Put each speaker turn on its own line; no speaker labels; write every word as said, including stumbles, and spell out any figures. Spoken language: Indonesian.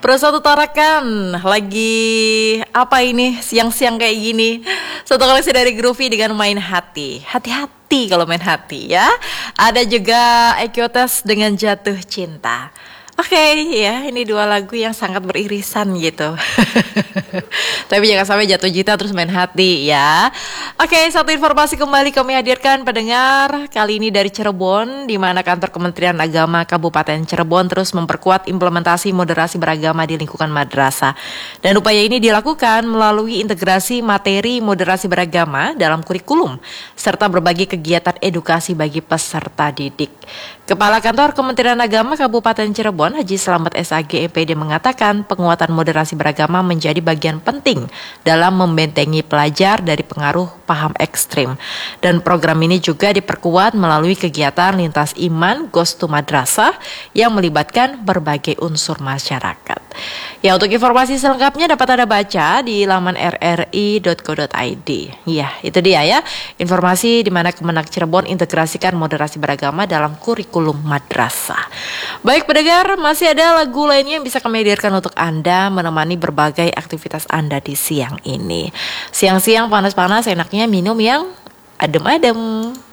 Bersatu Tarakan, lagi apa ini siang-siang kayak gini. Satu koleksi dari Groovy dengan Main Hati. Hati-hati kalau main hati ya. Ada juga Ekiotes dengan Jatuh Cinta. Oke okay, ya, ini dua lagu yang sangat beririsan gitu. Tapi jangan sampai jatuh cinta terus main hati ya. Oke, okay, satu informasi kembali kami hadirkan pendengar. Kali ini dari Cirebon, di mana kantor Kementerian Agama Kabupaten Cirebon terus memperkuat implementasi moderasi beragama di lingkungan madrasah. Dan upaya ini dilakukan melalui integrasi materi moderasi beragama dalam kurikulum, serta berbagai kegiatan edukasi bagi peserta didik. Kepala Kantor Kementerian Agama Kabupaten Cirebon, Haji Slamet S A G M P D mengatakan penguatan moderasi beragama menjadi bagian penting dalam membentengi pelajar dari pengaruh paham ekstrim. Dan program ini juga diperkuat melalui kegiatan lintas iman Goes to Madrasah yang melibatkan berbagai unsur masyarakat. Ya, untuk informasi selengkapnya dapat Anda baca di laman r r i dot co dot i d. Ya, itu dia ya, informasi di mana Kemenak Cirebon integrasikan moderasi beragama dalam kurikulum madrasah. Baik pendengar, masih ada lagu lainnya yang bisa kami hadirkan untuk Anda menemani berbagai aktivitas Anda di siang ini. Siang-siang panas-panas enaknya minum yang adem-adem.